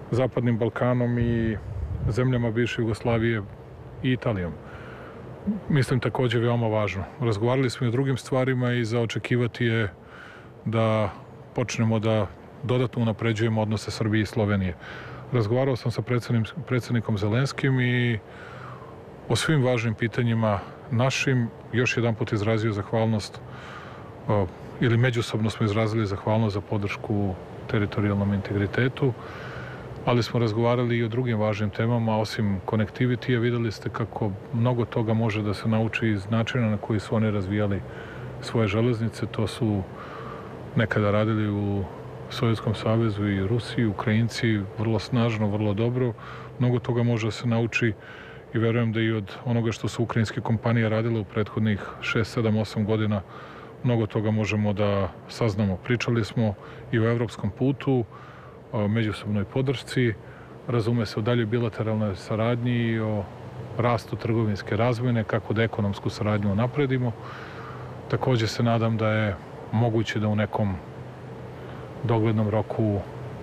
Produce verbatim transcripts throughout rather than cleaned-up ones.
Zapadnim Balkanom i zemljama bivše Jugoslavije i Italijom. Mislim takođe veoma važno. Razgovarali smo i o drugim stvarima i za očekivati je da počnemo da dodatno unapređujemo odnose Srbije i Slovenije. Razgovarao sam sa predsednikom Zelenskim i o svim važnim pitanjima našim još jedan put izrazio zahvalnost ili međusobno smo izrazili zahvalnost za podršku teritorijalnom integritetu, ali smo razgovarali i o drugim važnim temama, osim connectivity-a. Videli ste kako mnogo toga može da se nauči iz načina na koji su oni razvijali svoje železnice. To su nekada radili u Sovjetskom savezu i Rusiji, Ukrajinci, vrlo snažno, vrlo dobro. Mnogo toga može da se nauči i verujem da i od onoga što su ukrajinske kompanije radile u prethodnih šest, sedam, osam godina, mnogo toga možemo da saznamo. Pričali smo i o evropskom putu, o međusobnoj podršci, razume se o dalje bilateralnoj saradnji i o rastu trgovinske razmene, kako da ekonomsku saradnju napredimo. Takođe se nadam da je moguće da u nekom doglednom roku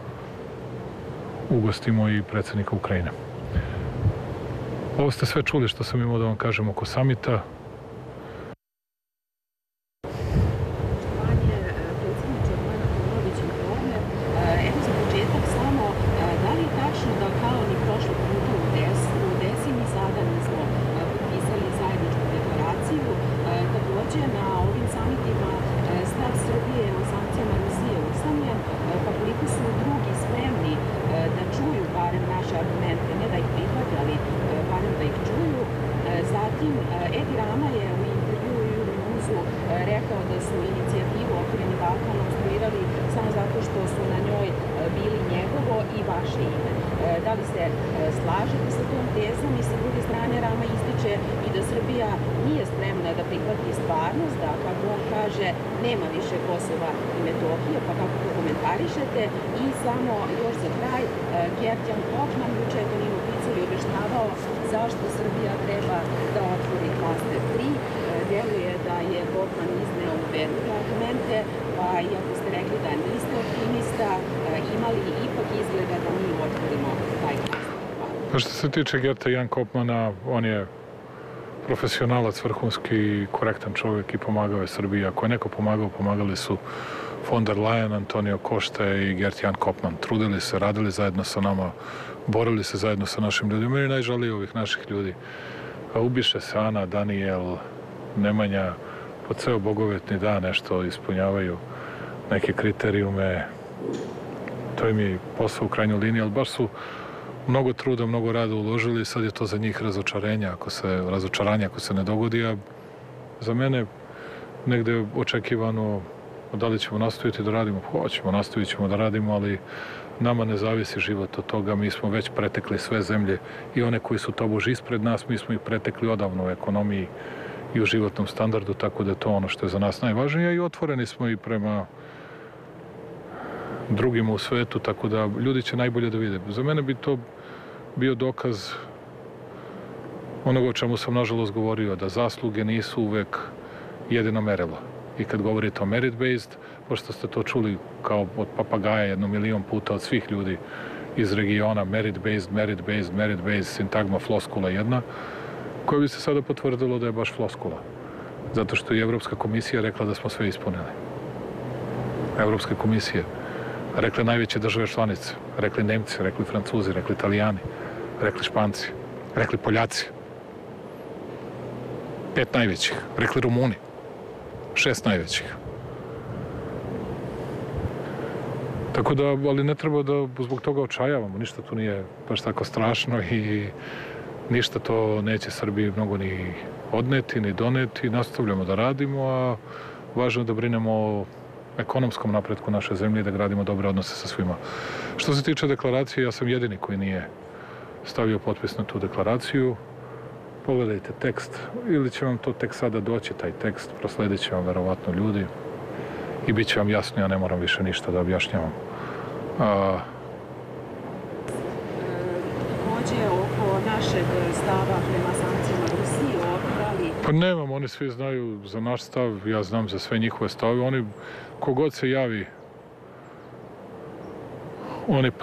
ugostimo i predsednika Ukrajine. Ovo ste sve čuli što sam imao da vam kažem oko samita. Pa što se tiče Gerta Jan Kopmana, on je profesionalac, vrhunski i korektan čovjek i pomagao je Srbiji. Ako je neko pomagao, pomagali su von der Leyen, Antonio Costa i Gert Jan Kopman. Trudili se, radili zajedno sa nama, borili se zajedno sa našim ljudima. Meni najžalije ovih naših ljudi. Ubiše se Ana, Daniel, Nemanja, po ceo bogovetni dan nešto ispunjavaju neke kriterijume. To im je posao u krajnjoj liniji, ali baš su mnogo truda, mnogo rada uložili i sad je to za njih razočarenja, ako se, razočaranje ako se ne dogodi, a za mene negde očekivano da li ćemo nastaviti da radimo, hoćemo, nastavit ćemo da radimo, ali nama ne zavisi život od toga, mi smo već pretekli sve zemlje i one koji su tobož ispred nas, mi smo ih pretekli odavno u ekonomiji i u životnom standardu, tako da je to ono što je za nas najvažnije i otvoreni smo i prema drugima u svetu, tako da ljudi će najbolje da vide. Za mene bi to bio dokaz onoga o čemu sam nažalost govorio, da zasluge nisu uvek jedino merilo. I kad govorite o merit-based, pošto ste to čuli kao od papagaja jedno milion puta od svih ljudi iz regiona, merit-based, merit-based, merit-based, sintagma floskula jedna, koja bi se sada potvrdilo da je baš floskula. Zato što je Evropska komisija rekla da smo sve ispunili. Evropska komisija. Rekli najveće države članice, rekli Nemci, rekli Francuzi, rekli Italijani, rekli Španci, rekli Poljaci. Pet najvećih, rekli Rumuni, šest najvećih. Tako da, ali ne treba da zbog toga očajavamo, ništa tu nije baš tako strašno i ništa to neće Srbiji mnogo ni odneti, ni doneti, nastavljamo da radimo, a važno je da brinemo o ekonomskom napretku naše zemlje i da gradimo dobre odnose sa svima. Što se tiče deklaracije, ja sam jedini koji nije stavio potpis na tu deklaraciju. Pogledajte tekst, ili će vam to tek sada doći, taj tekst, prosledit će vam verovatno ljudi i bit će vam jasno, ja ne moram više ništa da objašnjavam. A... Takođe, oko našeg stava prema sankcijama Rusiji, ovdje, Pa nemam, oni svi znaju za naš stav, ja znam za sve njihove stavove. Oni, kogod se javi, oni